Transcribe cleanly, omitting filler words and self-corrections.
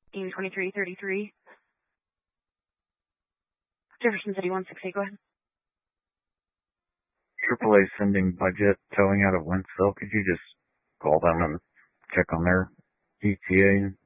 2333. Jefferson City 168, go ahead. AAA sending budget towing out of Wentzville. Could you just call them and check on their ETA?